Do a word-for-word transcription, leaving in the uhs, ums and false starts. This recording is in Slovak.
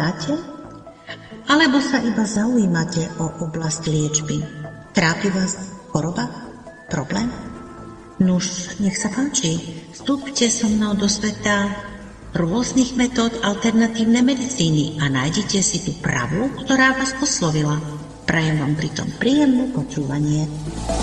Ovládate? Alebo sa iba zaujímate o oblasť liečby? Trápi vás choroba? Problém? Nuž, nech sa páči, vstúpte so mnou do sveta rôznych metód alternatívnej medicíny a nájdete si tú pravú, ktorá vás oslovila. Prajem vám pritom príjemné počúvanie.